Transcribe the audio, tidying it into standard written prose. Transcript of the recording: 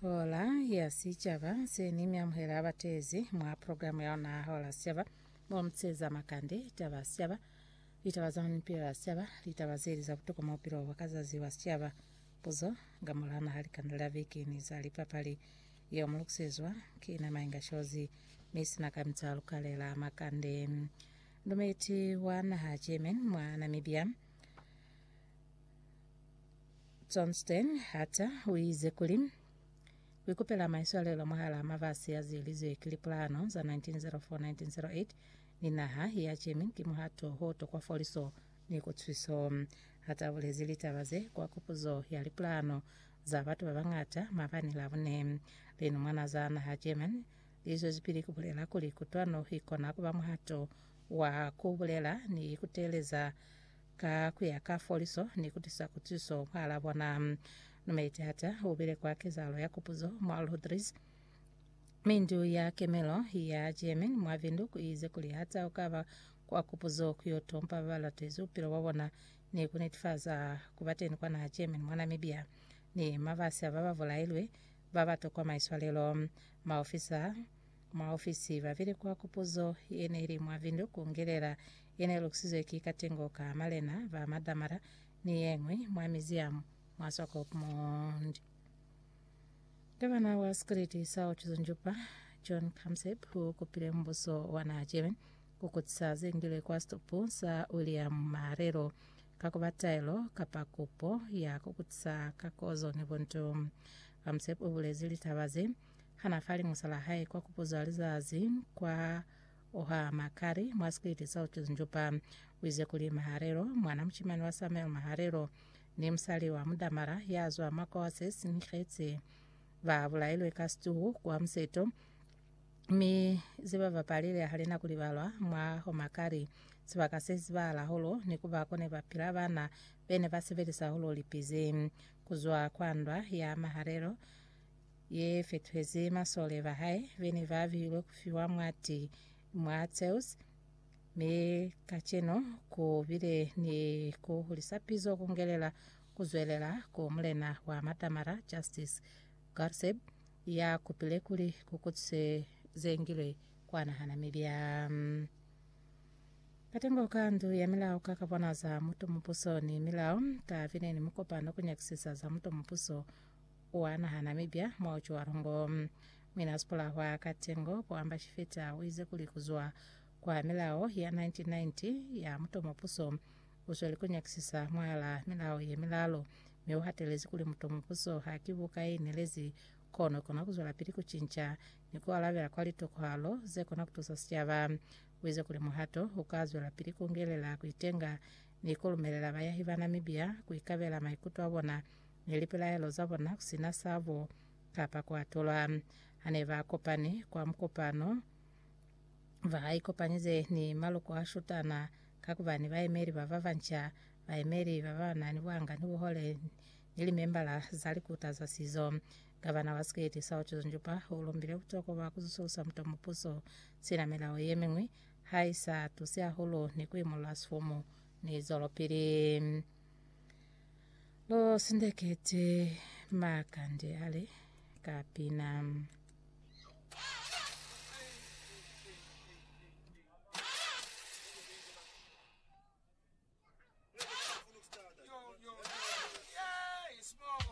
Hola yasichava senimya mhera abatezi mwa programu yaona hola syava momtseza makande tavasyava litavazana mpira syava litavaziriza kutoka maupira wakazazi wasyava puzo ngamulana hali kandala vikini zali papali ya omulukusezwa kina mainga shozi misina kamtsalu kalela makande ndumeti wana hajemen mwa Namibia Johnston hata uize kulim wikupela maiswalelo mahala mavasi azilizo kilipulano za 1904-1908 ninaha ya chemin kimuhato hoto kwa foliso ni kutswiso hata ulezi litavaze kwa kupuzo ya lipulano za watu wabangata mavani lavune lino mwana za na hajemen lizo zipiri kubulela kuli kutwano hikona kuba muhato wa kubulela ni kuteleza ka kuya ka foliso ni kutisa kutswiso mahala bona numeite hata ubile kwa kezalo ya kupuzo mwa Rodriguez mindu ya kemelo ya jemen mwa vindu kuize kuli hata ukava kwa kupuzo kuyotompa valatezu pilo wabona ni kunitifaza kubateni kwa na jemen mwa Namibia ni mavasi abavavula ilwe babato kwa maiswalelo maofisi vavile kwa kupuzo yene ili mwa vindu kuongelela yene lukusizo ikikatengo ka malena va madamara ni yengwe mwa miziamu mwasoko kumondi gavana wa security sao chizunjupa John Kamsep kupile mbuso wana jemen kukutsa zengile kwa stopu sa William Marero kakubatailo kapakupo ya kukutsa kakozo nibonto Kamsep ubulezi litawaze hanafali musala hai kwa kupuzo alizazi kwa oha makari mwa security sao chizunjupa wize kuli Maharero mwana mchimani wa Samuel Maharero ni msali wa mudamara yazwa makoses nkhetsi vavulailwe kastuhu kwa mseto mi ziba vapalile halina kulivalwa mwa homakari sivakasesi vala holo nikuvako ne vapila vana bene vasivelisa holo lipize kuzwa kwandwa ya Maharero ye fetwezi masole vahai vene vavihilwe kufiwa mwati mwa Teus me kacheno kuvile ni kuhulisapizo kungelela kuzwelela kumulena wa matamara Justice Garseb ya kupile kuli kukutse zengile kwa na Namibia katengo kandu ya milao kakabona za muto mpuso ni milao ta vile ni mkopa no kunyakisisa za muto mpuso wa na Namibia mwacho warongo minaspola wa katengo kwa amba shifeta wize kuli kuzwa kwa milao ya 1990 ya muto mpuso usweli kunyakisisa mwala milao ya milalo meuhatelezi kuli muto mpuso hakibuka inelezi kono kona kuzwala pili kuchincha nikuwa lavela kwa lito kwa halo ze kona kutusa siava wize kuli muhato ukazwala pili kungelela kuitenga nikulumelela vaya hiva Namibia kuikavela maikutu wabona nilipila helo zabona kusina savo kapa kwa tola haneva kopani kwa mkopano vai kopanize ni malo kwa shutana kakuvani vai meri vavavancha vai meri vavana ni wanga ni uhole nili membala zali kutaza sizo gavana wa skate sao chizunjupa ulombile kutoko wa kuzususa mto mpuso sina melao yemengwi haisa tusia holo ni kuimula sfomo ni zolopiri lo sindekete makande ale kapina